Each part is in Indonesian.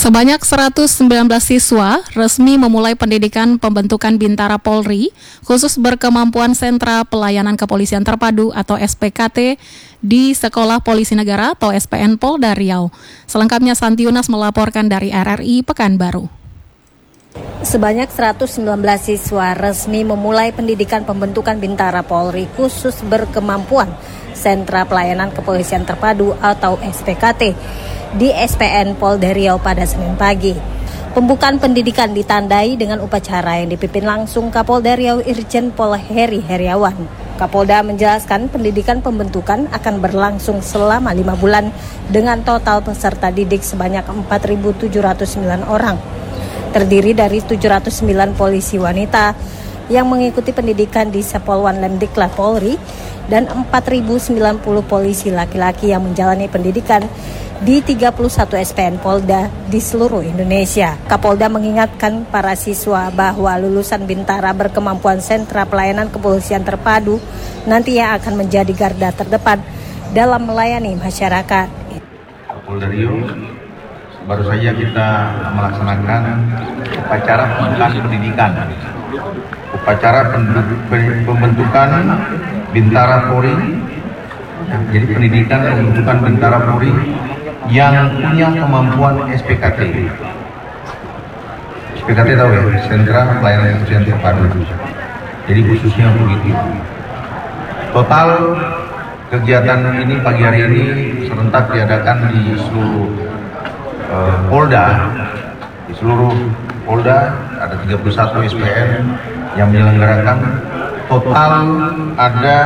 Sebanyak 119 siswa resmi memulai pendidikan pembentukan Bintara Polri khusus berkemampuan Sentra Pelayanan Kepolisian Terpadu atau SPKT di Sekolah Polisi Negara atau SPN Polda Riau. Selengkapnya Santi Yunas melaporkan dari RRI Pekanbaru. Sebanyak 119 siswa resmi memulai pendidikan pembentukan Bintara Polri khusus berkemampuan Sentra Pelayanan Kepolisian Terpadu atau SPKT di SPN Polda Riau pada Senin pagi. Pembukaan pendidikan ditandai dengan upacara yang dipimpin langsung Kapolda Riau Irjen Pol Heri Heriawan. Kapolda menjelaskan pendidikan pembentukan akan berlangsung selama 5 bulan dengan total peserta didik sebanyak 4.709 orang. Terdiri dari 709 polisi wanita yang mengikuti pendidikan di Sapolwan Lemdiklat Polri dan 4.090 polisi laki-laki yang menjalani pendidikan di 31 SPN Polda di seluruh Indonesia. Kapolda mengingatkan para siswa bahwa lulusan Bintara berkemampuan Sentra Pelayanan Kepolisian Terpadu nantinya akan menjadi garda terdepan dalam melayani masyarakat. Polda Riau baru saja kita melaksanakan upacara pembukaan pendidikan. Upacara pembentukan Bintara Polri. Jadi pendidikan pembentukan Bintara Polri yang punya kemampuan SPKT. SPKT tahu ya, Sentra Pelayanan Kepolisian Terpadu. Jadi khususnya begitu. Total kegiatan ini pagi hari ini serentak diadakan di seluruh Polda. Di seluruh Polda ada 31 SPN yang menyelenggarakan. Total ada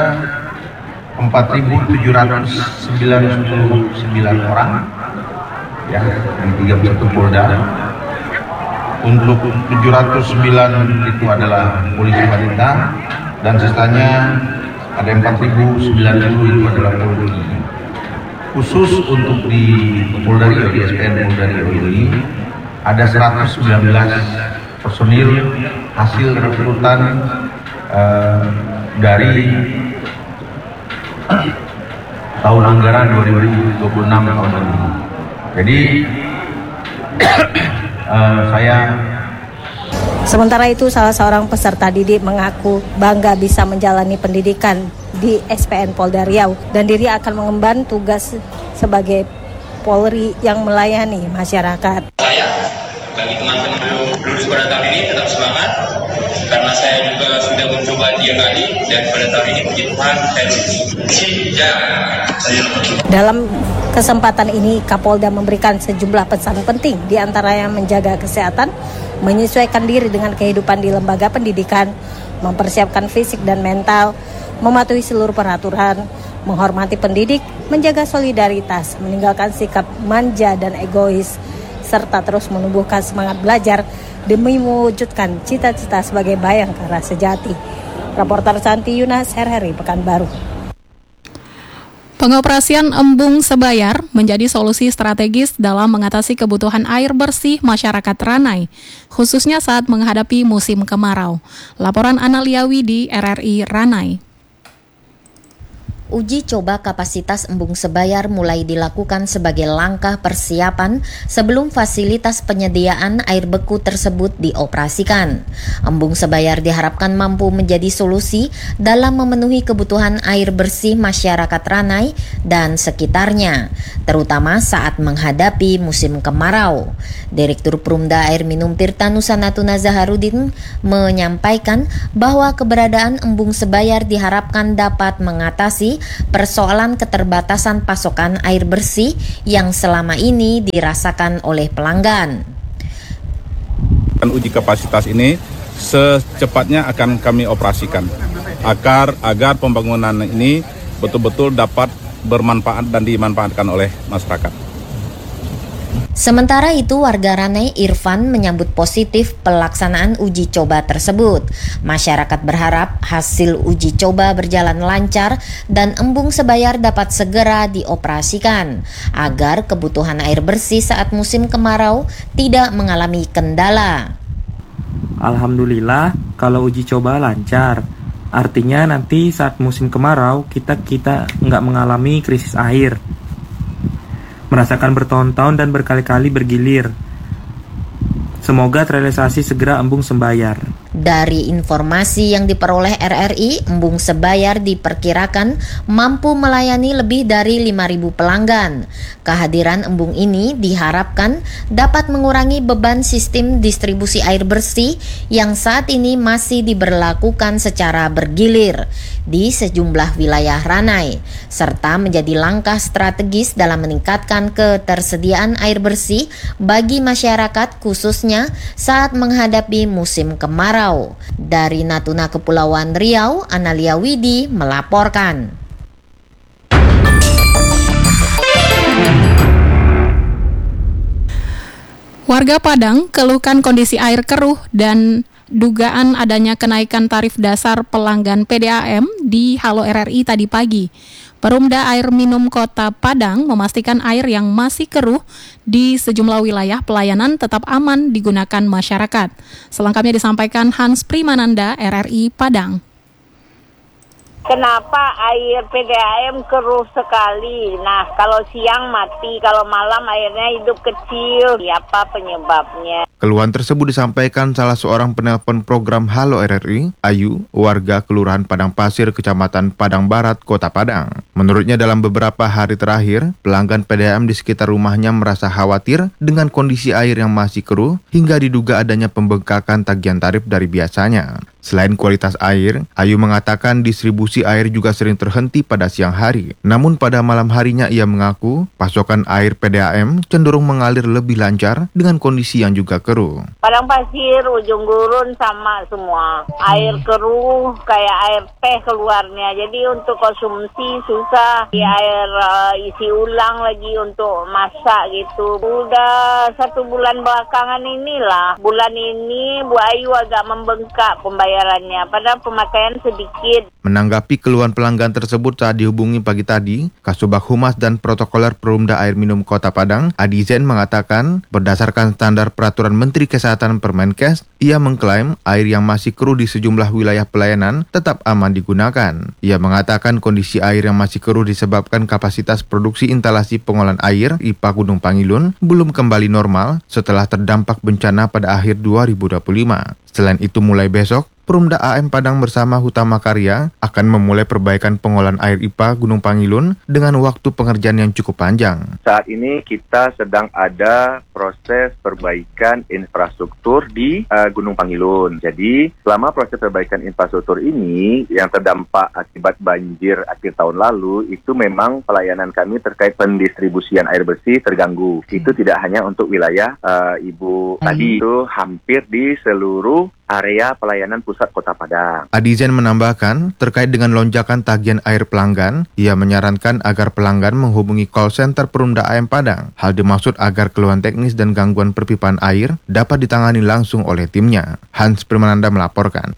4.799 orang ya, di 31 Polda. Untuk 709 itu adalah polisi wanita dan sisanya ada 4.090 itu adalah polisi. Khusus untuk di Polda Riau, di SPN Polda Riau ini ada 119 personil hasil rekrutan dari tahun anggaran 2026 tahun ini. Jadi Sementara itu, salah seorang peserta didik mengaku bangga bisa menjalani pendidikan di SPN Polda Riau dan diri akan mengemban tugas sebagai Polri yang melayani masyarakat. Saya bagi teman-teman lulus pada tahun ini tetap semangat karena saya juga sudah mencoba 3 kali dan pada tahun ini puji Tuhan saya lulus. Dalam kesempatan ini Kapolda memberikan sejumlah pesan penting, diantaranya menjaga kesehatan, menyesuaikan diri dengan kehidupan di lembaga pendidikan, mempersiapkan fisik dan mental, mematuhi seluruh peraturan, menghormati pendidik, menjaga solidaritas, meninggalkan sikap manja dan egois, serta terus menumbuhkan semangat belajar demi mewujudkan cita-cita sebagai bayangkara sejati. Reporter Santi Yunas, RRI Pekanbaru. Pengoperasian embung sebayar menjadi solusi strategis dalam mengatasi kebutuhan air bersih masyarakat Ranai, khususnya saat menghadapi musim kemarau. Laporan Analiawi di RRI Ranai. Uji coba kapasitas embung sebayar mulai dilakukan sebagai langkah persiapan sebelum fasilitas penyediaan air beku tersebut dioperasikan. Embung sebayar diharapkan mampu menjadi solusi dalam memenuhi kebutuhan air bersih masyarakat Ranai dan sekitarnya, terutama saat menghadapi musim kemarau. Direktur Perumda Air Minum Tirta Nusa Natuna Zaharudin menyampaikan bahwa keberadaan embung sebayar diharapkan dapat mengatasi persoalan keterbatasan pasokan air bersih yang selama ini dirasakan oleh pelanggan. Uji kapasitas ini secepatnya akan kami operasikan agar pembangunan ini betul-betul dapat bermanfaat dan dimanfaatkan oleh masyarakat. Sementara itu, warga Ranai Irfan menyambut positif pelaksanaan uji coba tersebut. Masyarakat berharap hasil uji coba berjalan lancar dan embung sebayar dapat segera dioperasikan agar kebutuhan air bersih saat musim kemarau tidak mengalami kendala. Alhamdulillah kalau uji coba lancar. Artinya nanti saat musim kemarau kita nggak mengalami krisis air. Merasakan bertahun-tahun dan berkali-kali bergilir. Semoga terrealisasi segera Embung Sembayar. Dari informasi yang diperoleh RRI, Embung Sebayar diperkirakan mampu melayani lebih dari 5.000 pelanggan. Kehadiran embung ini diharapkan dapat mengurangi beban sistem distribusi air bersih yang saat ini masih diberlakukan secara bergilir di sejumlah wilayah Ranai, serta menjadi langkah strategis dalam meningkatkan ketersediaan air bersih bagi masyarakat khususnya saat menghadapi musim kemarau. Dari Natuna Kepulauan Riau, Analia Widi melaporkan. Warga Padang keluhkan kondisi air keruh dan dugaan adanya kenaikan tarif dasar pelanggan PDAM di Halo RRI tadi pagi. Perumda Air Minum Kota Padang memastikan air yang masih keruh di sejumlah wilayah pelayanan tetap aman digunakan masyarakat. Selengkapnya disampaikan Hans Primananda, RRI Padang. Kenapa air PDAM keruh sekali? Nah, kalau siang mati, kalau malam airnya hidup kecil. Apa penyebabnya? Keluhan tersebut disampaikan salah seorang penelpon program Halo RRI, Ayu, warga Kelurahan Padang Pasir, Kecamatan Padang Barat, Kota Padang. Menurutnya dalam beberapa hari terakhir, pelanggan PDAM di sekitar rumahnya merasa khawatir dengan kondisi air yang masih keruh hingga diduga adanya pembengkakan tagihan tarif dari biasanya. Selain kualitas air, Ayu mengatakan distribusi air juga sering terhenti pada siang hari. Namun pada malam harinya ia mengaku pasokan air PDAM cenderung mengalir lebih lancar dengan kondisi yang juga keruh. Padang Pasir, Ujung Gurun sama semua. Air keruh kayak air teh keluarnya. Jadi untuk konsumsi susah. Air isi ulang lagi untuk masak gitu. Udah 1 bulan belakangan inilah. Bulan ini Bu Ayu agak membengkak pembayarannya, padahal pemakaian sedikit. Menanggapi keluhan pelanggan tersebut saat dihubungi pagi tadi, Kasubag Humas dan Protokoler Perumda Air Minum Kota Padang, Adi Zen mengatakan, berdasarkan standar Peraturan Menteri Kesehatan Permenkes, ia mengklaim air yang masih keruh di sejumlah wilayah pelayanan tetap aman digunakan. Ia mengatakan kondisi air yang masih keruh disebabkan kapasitas produksi instalasi pengolahan air IPA Gunung Pangilun belum kembali normal setelah terdampak bencana pada akhir 2025. Selain itu, mulai besok, Perumda AM Padang bersama Hutama Karya akan memulai perbaikan pengolahan air IPA Gunung Pangilun dengan waktu pengerjaan yang cukup panjang. Saat ini kita sedang ada proses perbaikan infrastruktur di Gunung Pangilun. Jadi, selama proses perbaikan infrastruktur ini yang terdampak akibat banjir akhir tahun lalu, itu memang pelayanan kami terkait pendistribusian air bersih terganggu. Itu tidak hanya untuk wilayah Ibu tadi, itu hampir di seluruh area pelayanan pusat Kota Padang. Adizen menambahkan, terkait dengan lonjakan tagihan air pelanggan, ia menyarankan agar pelanggan menghubungi call center Perumda AM Padang. Hal dimaksud agar keluhan teknis dan gangguan perpipaan air dapat ditangani langsung oleh timnya. Hans Primananda melaporkan.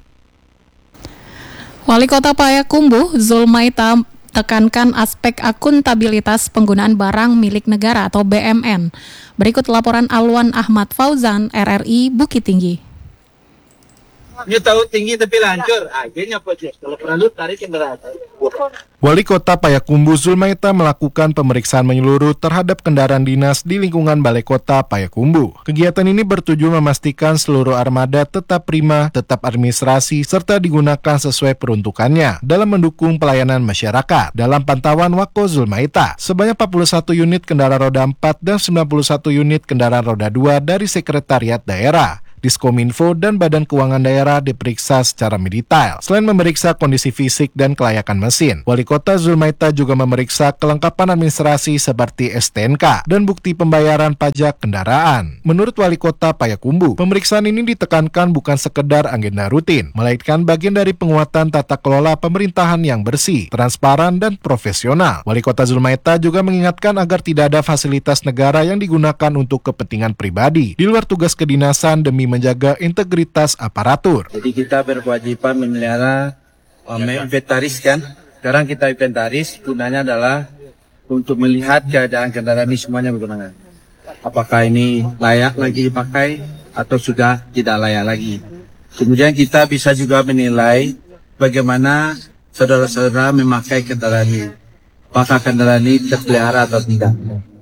Wali Kota Payakumbuh, Zulmaita, tekankan aspek akuntabilitas penggunaan barang milik negara atau BMN. Berikut laporan Alwan Ahmad Fauzan, RRI Bukit Tinggi. Ini tahu tinggi tapi lancur, akhirnya pojok. Kalau perlu tarik kendaraan. Wali Kota Payakumbuh Zulmaita melakukan pemeriksaan menyeluruh terhadap kendaraan dinas di lingkungan Balai Kota Payakumbuh. Kegiatan ini bertujuan memastikan seluruh armada tetap prima, tetap administrasi, serta digunakan sesuai peruntukannya dalam mendukung pelayanan masyarakat. Dalam pantauan Wako Zulmaita, sebanyak 41 unit kendaraan roda 4 dan 91 unit kendaraan roda 2 dari Sekretariat Daerah, Diskominfo, dan Badan Keuangan Daerah diperiksa secara mendetail. Selain memeriksa kondisi fisik dan kelayakan mesin, Wali Kota Zulmaita juga memeriksa kelengkapan administrasi seperti STNK dan bukti pembayaran pajak kendaraan. Menurut Wali Kota Payakumbuh, pemeriksaan ini ditekankan bukan sekedar agenda rutin, melainkan bagian dari penguatan tata kelola pemerintahan yang bersih, transparan, dan profesional. Wali Kota Zulmaita juga mengingatkan agar tidak ada fasilitas negara yang digunakan untuk kepentingan pribadi di luar tugas kedinasan demi menjaga integritas aparatur. Jadi kita berkewajiban memelihara, menginventaris kan. Sekarang kita inventaris, gunanya adalah untuk melihat keadaan kendaraan ini semuanya bagaimana. Apakah ini layak lagi dipakai atau sudah tidak layak lagi. Kemudian kita bisa juga menilai bagaimana saudara-saudara memakai kendaraan ini. Apakah kendaraan ini terpelihara atau tidak.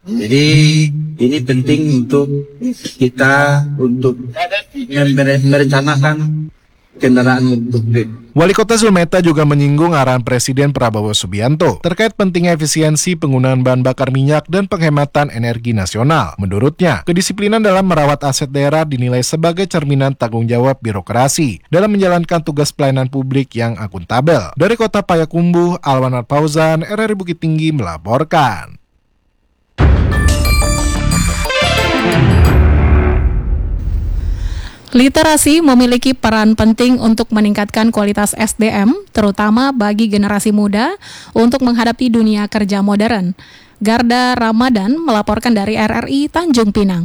Jadi ini penting untuk kita untuk merencanakan kendaraan untuk Wali Kota Zulmeta juga menyinggung arahan Presiden Prabowo Subianto terkait pentingnya efisiensi penggunaan bahan bakar minyak dan penghematan energi nasional. Menurutnya, kedisiplinan dalam merawat aset daerah dinilai sebagai cerminan tanggung jawab birokrasi dalam menjalankan tugas pelayanan publik yang akuntabel. Dari Kota Payakumbuh, Alwan Fauzan, RRI Bukit Tinggi melaporkan. Literasi memiliki peran penting untuk meningkatkan kualitas SDM, terutama bagi generasi muda untuk menghadapi dunia kerja modern. Garda Ramadan melaporkan dari RRI Tanjung Pinang.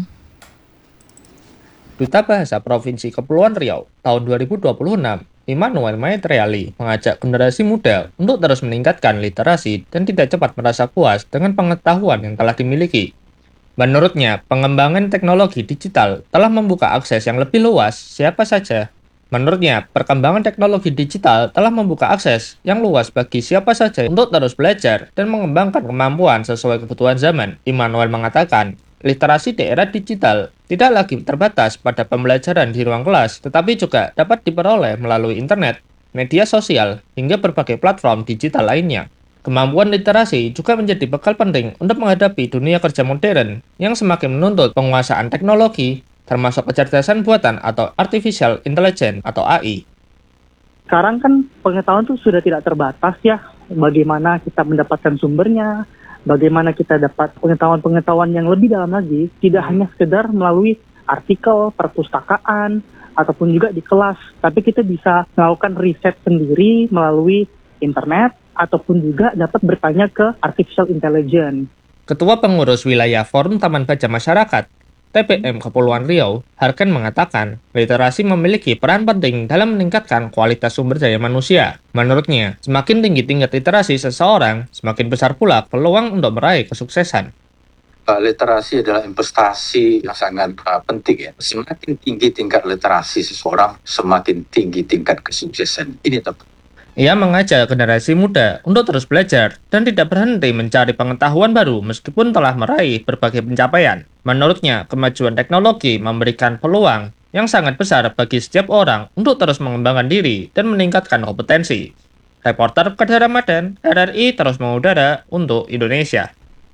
Duta Bahasa Provinsi Kepulauan Riau tahun 2026, Immanuel Maetriali mengajak generasi muda untuk terus meningkatkan literasi dan tidak cepat merasa puas dengan pengetahuan yang telah dimiliki. Menurutnya, pengembangan teknologi digital telah membuka akses yang lebih luas siapa saja. Menurutnya, perkembangan teknologi digital telah membuka akses yang luas bagi siapa saja untuk terus belajar dan mengembangkan kemampuan sesuai kebutuhan zaman. Immanuel mengatakan, literasi di era digital tidak lagi terbatas pada pembelajaran di ruang kelas, tetapi juga dapat diperoleh melalui internet, media sosial, hingga berbagai platform digital lainnya. Kemampuan literasi juga menjadi bekal penting untuk menghadapi dunia kerja modern yang semakin menuntut penguasaan teknologi, termasuk kecerdasan buatan atau artificial intelligence atau AI. Sekarang kan pengetahuan itu sudah tidak terbatas ya, bagaimana kita mendapatkan sumbernya, bagaimana kita dapat pengetahuan-pengetahuan yang lebih dalam lagi, tidak hanya sekedar melalui artikel, perpustakaan, ataupun juga di kelas, tapi kita bisa melakukan riset sendiri melalui internet, ataupun juga dapat bertanya ke artificial intelligence. Ketua Pengurus Wilayah Forum Taman Baca Masyarakat, TPM Kepulauan Riau, Harken mengatakan, literasi memiliki peran penting dalam meningkatkan kualitas sumber daya manusia. Menurutnya, semakin tinggi tingkat literasi seseorang, semakin besar pula peluang untuk meraih kesuksesan. Literasi adalah investasi yang sangat penting ya. Semakin tinggi tingkat literasi seseorang, semakin tinggi tingkat kesuksesan. Ini tepat. Ia mengajak generasi muda untuk terus belajar dan tidak berhenti mencari pengetahuan baru meskipun telah meraih berbagai pencapaian. Menurutnya, kemajuan teknologi memberikan peluang yang sangat besar bagi setiap orang untuk terus mengembangkan diri dan meningkatkan kompetensi. Reporter Garda Ramadan, RRI terus mengudara untuk Indonesia.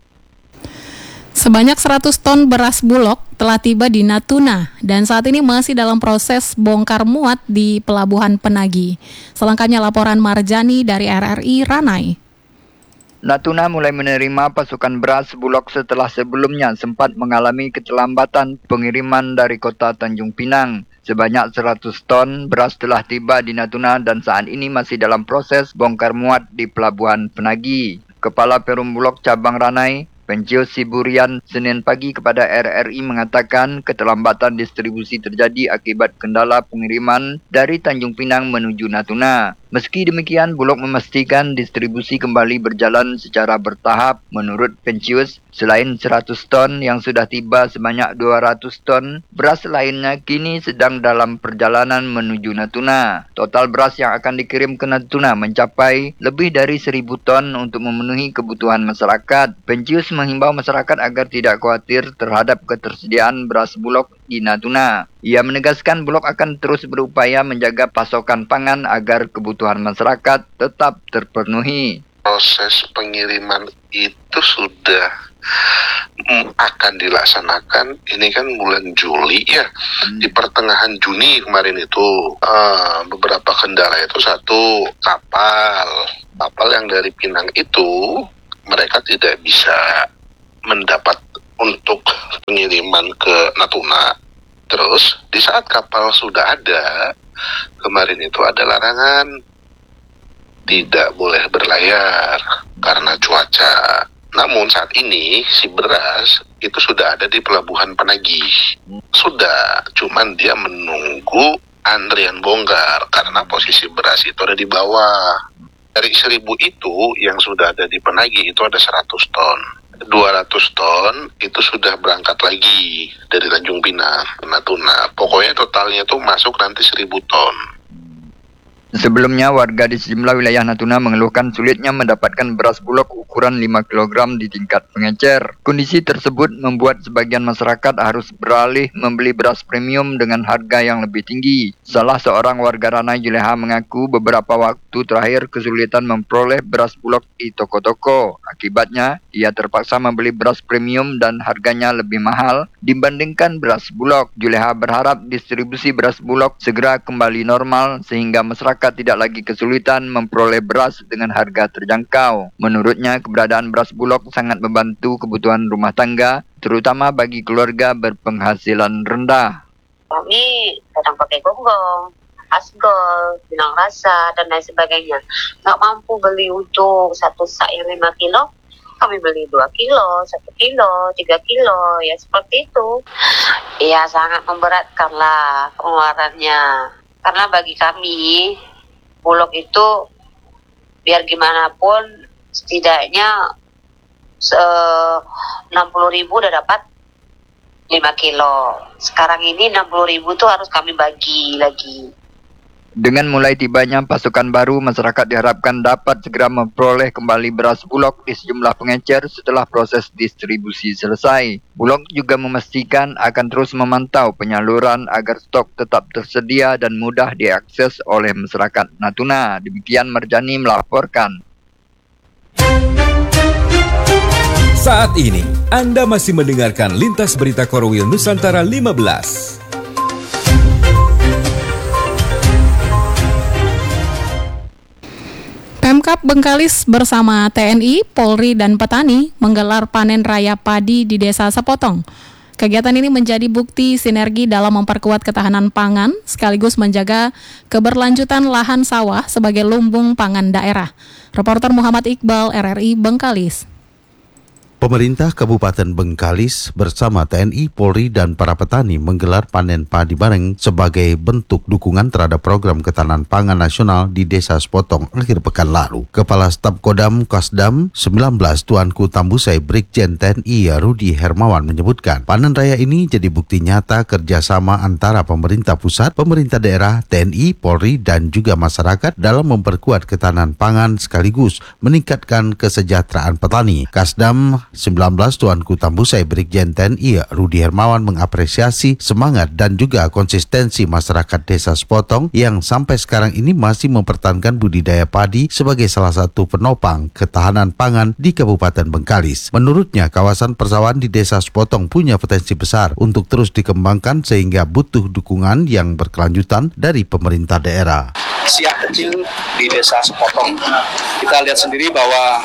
Sebanyak 100 ton beras Bulog telah tiba di Natuna dan saat ini masih dalam proses bongkar muat di Pelabuhan Penagi. Selengkapnya laporan Marjani dari RRI Ranai. Natuna mulai menerima pasukan beras Bulog setelah sebelumnya sempat mengalami keterlambatan pengiriman dari kota Tanjung Pinang. Sebanyak 100 ton beras telah tiba di Natuna dan saat ini masih dalam proses bongkar muat di Pelabuhan Penagi. Kepala Perum Bulog Cabang Ranai, Pencius Siburian, Senin pagi kepada RRI mengatakan keterlambatan distribusi terjadi akibat kendala pengiriman dari Tanjung Pinang menuju Natuna. Meski demikian, Bulog memastikan distribusi kembali berjalan secara bertahap. Menurut Pencius, selain 100 ton yang sudah tiba sebanyak 200 ton, beras lainnya kini sedang dalam perjalanan menuju Natuna. Total beras yang akan dikirim ke Natuna mencapai lebih dari 1.000 ton untuk memenuhi kebutuhan masyarakat. Pencius menghimbau masyarakat agar tidak khawatir terhadap ketersediaan beras Bulog di Natuna. Ia menegaskan Bulog akan terus berupaya menjaga pasokan pangan agar kebutuhan masyarakat tetap terpenuhi. Proses pengiriman itu sudah akan dilaksanakan, ini kan bulan Juli ya, di pertengahan Juni kemarin itu beberapa kendala itu. Satu, kapal yang dari Pinang itu mereka tidak bisa mendapat untuk pengiriman ke Natuna. Terus di saat kapal sudah ada, kemarin itu ada larangan tidak boleh berlayar karena cuaca. Namun saat ini si beras itu sudah ada di Pelabuhan Penagi. Sudah, cuman dia menunggu antrian bongkar karena posisi beras itu ada di bawah. Dari 1.000 itu yang sudah ada di Penagi itu ada 100 ton. 200 ton itu sudah berangkat lagi dari Tanjung Pinang ke Natuna. Pokoknya totalnya tuh masuk nanti 1.000 ton. Sebelumnya, warga di sejumlah wilayah Natuna mengeluhkan sulitnya mendapatkan beras bulog ukuran 5 kg di tingkat pengecer. Kondisi tersebut membuat sebagian masyarakat harus beralih membeli beras premium dengan harga yang lebih tinggi. Salah seorang warga Ranai Juleha mengaku beberapa waktu terakhir kesulitan memperoleh beras bulog di toko-toko. Akibatnya, ia terpaksa membeli beras premium dan harganya lebih mahal dibandingkan beras bulog. Juleha berharap distribusi beras bulog segera kembali normal sehingga masyarakat tidak lagi kesulitan memperoleh beras dengan harga terjangkau. Menurutnya, keberadaan beras bulog sangat membantu kebutuhan rumah tangga, terutama bagi keluarga berpenghasilan rendah. Kami kadang pakai gonggong, asgol, pinang rasa, dan lain sebagainya. Nggak mampu beli untuk satu sak yang 5 kilo, kami beli 2 kilo, 1 kilo, 3 kilo, ya seperti itu. Ya sangat memberatkan lah pengeluarannya. Karena bagi kami, bulog itu biar gimana pun setidaknya 60.000 udah dapat 5 kilo. Sekarang ini 60.000 tuh harus kami bagi lagi. Dengan mulai tibanya pasukan baru, masyarakat diharapkan dapat segera memperoleh kembali beras bulog di sejumlah pengecer setelah proses distribusi selesai. Bulog juga memastikan akan terus memantau penyaluran agar stok tetap tersedia dan mudah diakses oleh masyarakat Natuna. Demikian Marjani melaporkan. Saat ini, Anda masih mendengarkan Lintas Berita Korwil Nusantara 15. Pemkab Bengkalis bersama TNI, Polri, dan petani menggelar panen raya padi di Desa Sepotong. Kegiatan ini menjadi bukti sinergi dalam memperkuat ketahanan pangan sekaligus menjaga keberlanjutan lahan sawah sebagai lumbung pangan daerah. Reporter Muhammad Iqbal, RRI Bengkalis. Pemerintah Kabupaten Bengkalis bersama TNI, Polri, dan para petani menggelar panen padi bareng sebagai bentuk dukungan terhadap program ketahanan pangan nasional di Desa Sepotong akhir pekan lalu. Kepala Staf Kodam Kasdam 19 Tuanku Tambusai Brigjen TNI Rudi Hermawan menyebutkan panen raya ini jadi bukti nyata kerjasama antara pemerintah pusat, pemerintah daerah, TNI, Polri, dan juga masyarakat dalam memperkuat ketahanan pangan sekaligus meningkatkan kesejahteraan petani. Kasdam 19 Tuanku Tambusai Brigjen TNI Rudi Hermawan mengapresiasi semangat dan juga konsistensi masyarakat Desa Sepotong yang sampai sekarang ini masih mempertahankan budidaya padi sebagai salah satu penopang ketahanan pangan di Kabupaten Bengkalis. Menurutnya, kawasan persawahan di Desa Sepotong punya potensi besar untuk terus dikembangkan sehingga butuh dukungan yang berkelanjutan dari pemerintah daerah. Siak kecil di Desa Sepotong, kita lihat sendiri bahwa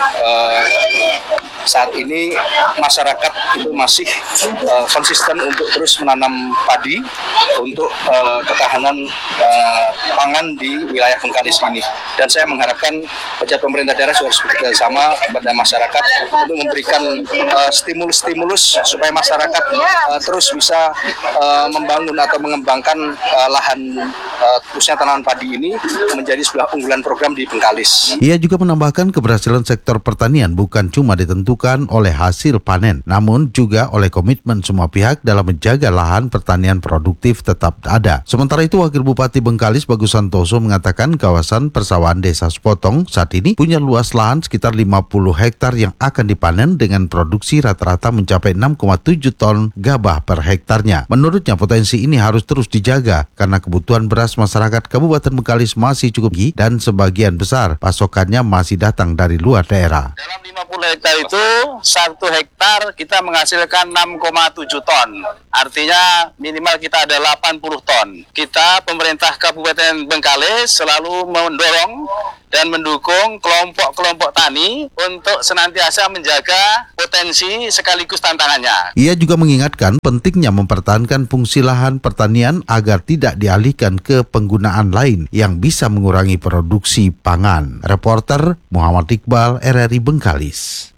saat ini masyarakat itu masih konsisten untuk terus menanam padi untuk ketahanan pangan di wilayah Bengkalis ini. Dan saya mengharapkan pejabat pemerintah daerah harus bekerja sama kepada masyarakat untuk memberikan stimulus supaya masyarakat terus bisa membangun atau mengembangkan lahan khususnya tanaman padi ini menjadi sebuah unggulan program di Bengkalis. Ia juga menambahkan keberhasilan sektor pertanian bukan cuma ditentukan oleh hasil panen, namun juga oleh komitmen semua pihak dalam menjaga lahan pertanian produktif tetap ada. Sementara itu, Wakil Bupati Bengkalis Bagus Santoso mengatakan kawasan persawahan Desa Sepotong saat ini punya luas lahan sekitar 50 hektar yang akan dipanen dengan produksi rata-rata mencapai 6,7 ton gabah per hektarnya. Menurutnya, potensi ini harus terus dijaga karena kebutuhan beras masyarakat Kabupaten Bengkalis masih cukup tinggi dan sebagian besar pasokannya masih datang dari luar daerah. Dalam 50 hektar itu, 1 hektar kita menghasilkan 6,7 ton. Artinya minimal kita ada 80 ton. Kita pemerintah Kabupaten Bengkalis selalu mendorong dan mendukung kelompok-kelompok tani untuk senantiasa menjaga potensi sekaligus tantangannya. Ia juga mengingatkan pentingnya mempertahankan fungsi lahan pertanian agar tidak dialihkan ke penggunaan lain yang bisa mengurangi produksi pangan. Reporter Muhammad Iqbal, RRI Bengkalis.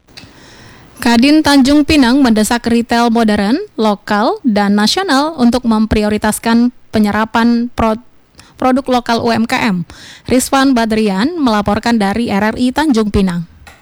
Kadin Tanjung Pinang mendesak retail modern, lokal, dan nasional untuk memprioritaskan penyerapan produk lokal UMKM. Rizwan Badrian melaporkan dari RRI Tanjung Pinang.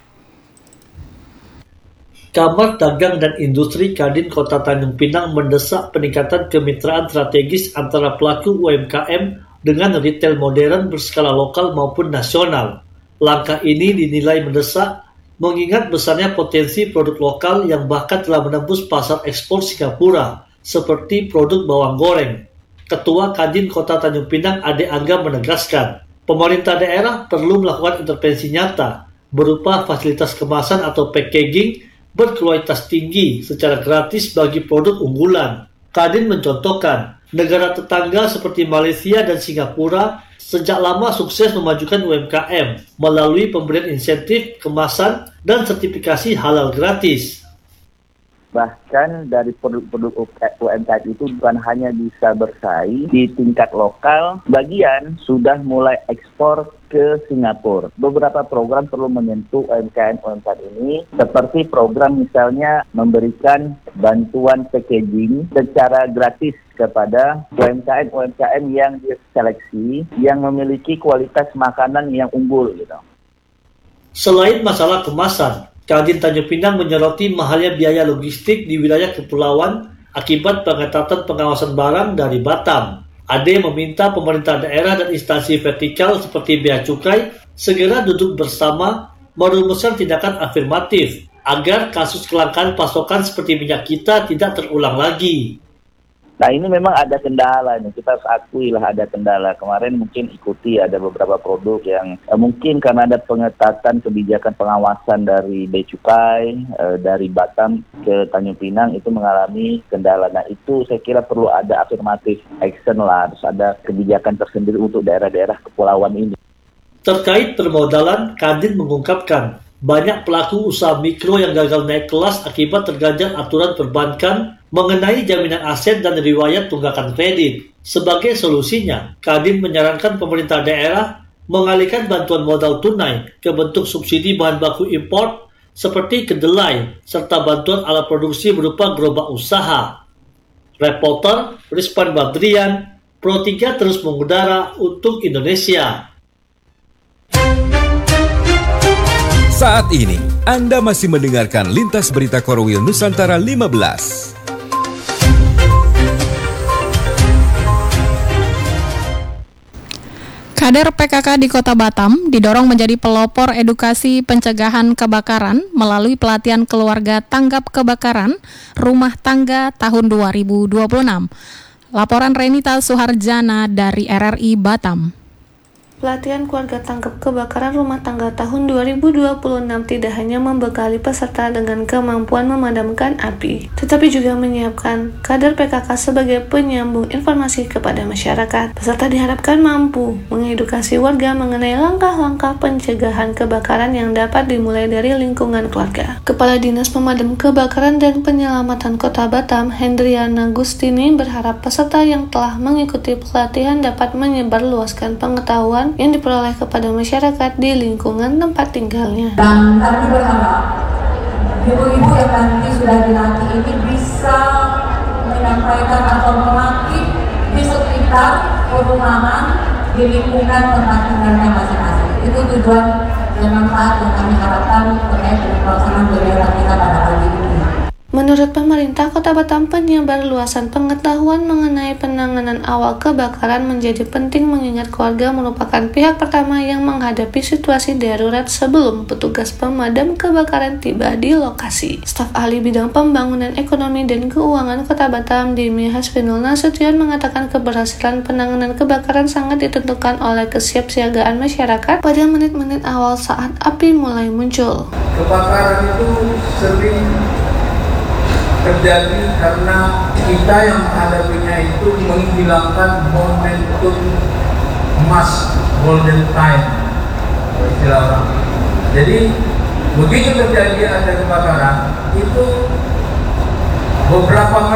Kamar Dagang dan Industri Kadin Kota Tanjung Pinang mendesak peningkatan kemitraan strategis antara pelaku UMKM dengan retail modern berskala lokal maupun nasional. Langkah ini dinilai mendesak mengingat besarnya potensi produk lokal yang bahkan telah menembus pasar ekspor Singapura, seperti produk bawang goreng. Ketua Kadin Kota Tanjung Pinang Ade Angga menegaskan, pemerintah daerah perlu melakukan intervensi nyata berupa fasilitas kemasan atau packaging berkualitas tinggi secara gratis bagi produk unggulan. Kadin mencontohkan, negara tetangga seperti Malaysia dan Singapura sejak lama sukses memajukan UMKM melalui pemberian insentif, kemasan, dan sertifikasi halal gratis. Bahkan dari produk-produk UMKM itu bukan hanya bisa bersaing di tingkat lokal, bagian sudah mulai ekspor ke Singapura. Beberapa program perlu menyentuh UMKM ini, seperti program misalnya memberikan bantuan packaging secara gratis kepada UMKM yang diseleksi, yang memiliki kualitas makanan yang unggul gitu. Selain masalah kemasan, Kadin Tanjung Pinang menyoroti mahalnya biaya logistik di wilayah kepulauan akibat pengetatan pengawasan barang dari Batam. Ade meminta pemerintah daerah dan instansi vertikal seperti Bea Cukai segera duduk bersama merumuskan tindakan afirmatif agar kasus kelangkaan pasokan seperti minyak kita tidak terulang lagi. Nah ini memang ada kendala nih, kita akui lah ada kendala. Kemarin mungkin ikuti ada beberapa produk yang mungkin karena ada pengetatan kebijakan pengawasan dari Bea Cukai, dari Batam ke Tanjung Pinang itu mengalami kendala. Nah itu saya kira perlu ada afirmatif action lah, harus ada kebijakan tersendiri untuk daerah-daerah kepulauan ini. Terkait permodalan, Kadin mengungkapkan banyak pelaku usaha mikro yang gagal naik kelas akibat terganjal aturan perbankan mengenai jaminan aset dan riwayat tunggakan kredit. Sebagai solusinya, Kadin menyarankan pemerintah daerah mengalihkan bantuan modal tunai ke bentuk subsidi bahan baku impor seperti kedelai, serta bantuan alat produksi berupa gerobak usaha. Reporter Rizpan Badrian, Pro 3 terus mengudara untuk Indonesia. Saat ini, Anda masih mendengarkan Lintas Berita Korwil Nusantara 15. Kader PKK di Kota Batam didorong menjadi pelopor edukasi pencegahan kebakaran melalui pelatihan keluarga tanggap kebakaran rumah tangga tahun 2026. Laporan Renita Suharjana dari RRI Batam. Pelatihan keluarga tanggap kebakaran rumah tangga tahun 2026 tidak hanya membekali peserta dengan kemampuan memadamkan api, tetapi juga menyiapkan kader PKK sebagai penyambung informasi kepada masyarakat. Peserta diharapkan mampu mengedukasi warga mengenai langkah-langkah pencegahan kebakaran yang dapat dimulai dari lingkungan keluarga. Kepala Dinas Pemadam Kebakaran dan Penyelamatan Kota Batam, Hendriana Gustini, berharap peserta yang telah mengikuti pelatihan dapat menyebarluaskan pengetahuan yang diperoleh kepada masyarakat di lingkungan tempat tinggalnya. Dan kami berharap ibu-ibu yang nanti sudah dilatih ini bisa menyampaikan atau melatih di sekitar perumahan di lingkungan tempat tinggalnya masing-masing. Itu tujuan dan manfaat yang kami harapkan terkait dengan pelaksanaan kegiatan kita pada pagi ini. Menurut pemerintah Kota Batam, penyebar luasan pengetahuan mengenai penanganan awal kebakaran menjadi penting mengingat keluarga merupakan pihak pertama yang menghadapi situasi darurat sebelum petugas pemadam kebakaran tiba di lokasi. Staf ahli bidang pembangunan ekonomi dan keuangan Kota Batam, Demi Hasbinul Nasution, mengatakan keberhasilan penanganan kebakaran sangat ditentukan oleh kesiapsiagaan masyarakat pada menit-menit awal saat api mulai muncul. Kebakaran itu sering terjadi karena kita yang menghadapinya itu menghilangkan momentum emas, golden time istilah orang. Jadi begitu terjadi ada kebakaran itu beberapa